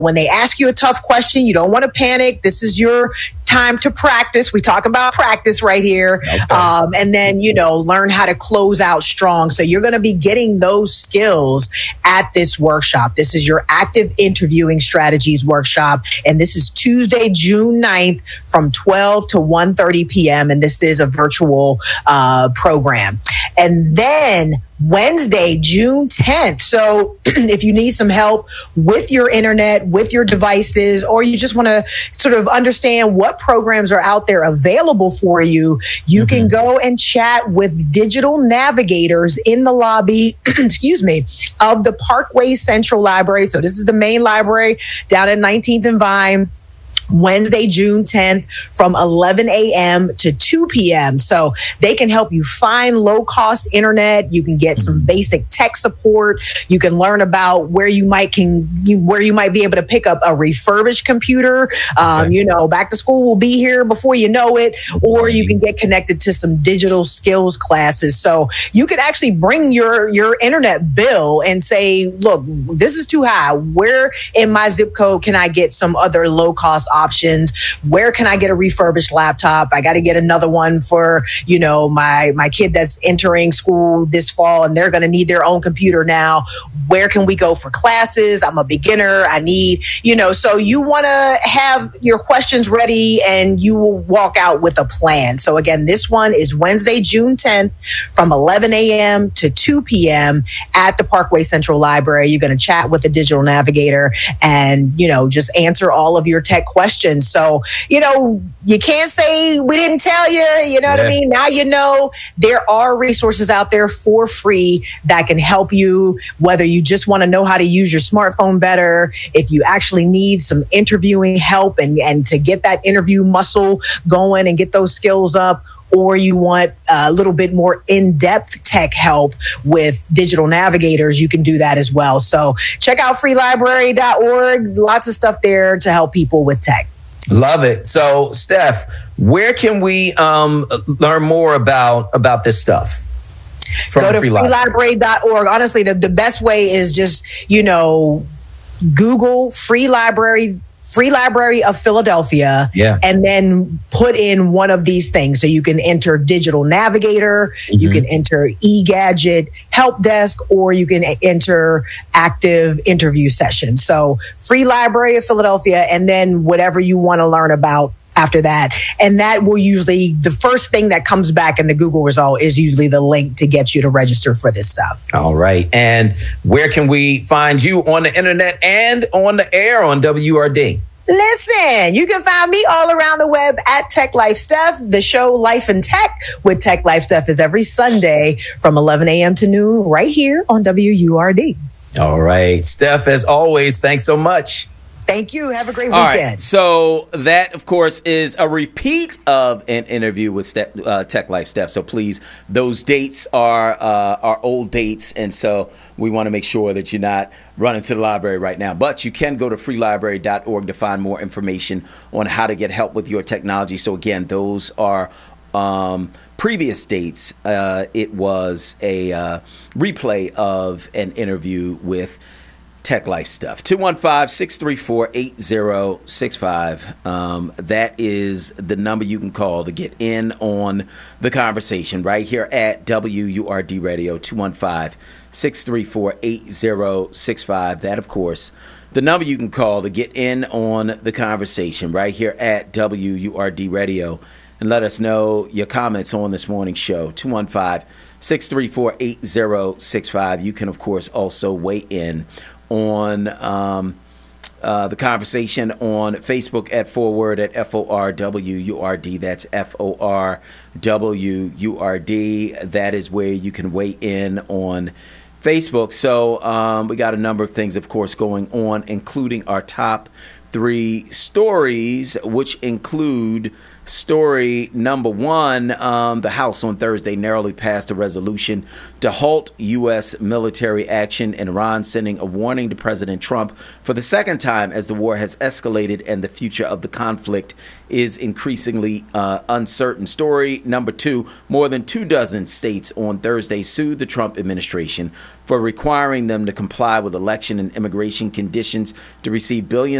When they ask you a tough question, you don't want to panic. This is your time to practice. We talk about practice right here. Okay. And then, learn how to close out strong. So you're going to be getting those skills at this workshop. This is your active interviewing strategies workshop. And this is Tuesday, June 9th from 12 to 1:30 p.m. And this is a virtual program. And then Wednesday, June 10th. So if you need some help with your internet, with your devices, or you just want to sort of understand what programs are out there available for you, you can go and chat with digital navigators in the lobby, of the Parkway Central Library. So this is the main library down at 19th and Vine. Wednesday, June 10th from 11 a.m. to 2 p.m. So they can help you find low-cost internet. You can get some basic tech support. You can learn about where you might be able to pick up a refurbished computer. Back to school will be here before you know it, or you can get connected to some digital skills classes. So you could actually bring your internet bill and say, look, this is too high. Where in my zip code can I get some other low-cost options? Where can I get a refurbished laptop? I got to get another one for, my kid that's entering school this fall and they're going to need their own computer now. Where can we go for classes? I'm a beginner. I need, so you want to have your questions ready and you will walk out with a plan. So again, this one is Wednesday, June 10th from 11 a.m. to 2 p.m. at the Parkway Central Library. You're going to chat with a digital navigator and, just answer all of your tech questions. So, you can't say we didn't tell you, what I mean? Now, there are resources out there for free that can help you, whether you just want to know how to use your smartphone better, if you actually need some interviewing help and to get that interview muscle going and get those skills up, or you want a little bit more in-depth tech help with digital navigators, you can do that as well. So check out freelibrary.org. Lots of stuff there to help people with tech. Love it. So, Steph, where can we learn more about this stuff? Go to freelibrary.org. Honestly, the best way is just, Google Free Library of Philadelphia, and then put in one of these things. So you can enter digital navigator, you can enter eGadget help desk, or you can enter active interview session. So Free Library of Philadelphia, and then whatever you want to learn about after that. And that will usually, the first thing that comes back in the Google result is usually the link to get you to register for this stuff. All right. And where can we find you on the internet and on the air on WURD? Listen, you can find me all around the web at Tech Life Steph. The show Life and Tech with Tech Life Steph is every Sunday from 11 a.m. to noon right here on WURD. All right. Steph, as always, thanks so much. Thank you. Have a great weekend. All right. So that, of course, is a repeat of an interview with Tech Life Steph. So please, those dates are old dates. And so we want to make sure that you're not running to the library right now. But you can go to freelibrary.org to find more information on how to get help with your technology. So, again, those are previous dates. It was a replay of an interview with Tech Life Stuff. 215-634-8065. That is the number you can call to get in on the conversation right here at WURD Radio. 215-634-8065. That, of course, the number you can call to get in on the conversation right here at WURD Radio. And let us know your comments on this morning's show. 215-634-8065. You can, of course, also weigh in on the conversation on Facebook at Forward at FORWURD. That's FORWURD. That is where you can weigh in on Facebook. So we got a number of things, of course, going on, including our top three stories, which include story number one. The House on Thursday narrowly passed a resolution to halt U.S. military action in Iran, sending a warning to President Trump for the second time as the war has escalated and the future of the conflict is increasingly uncertain. Story number two, more than 24 states on Thursday sued the Trump administration for requiring them to comply with election and immigration conditions to receive billions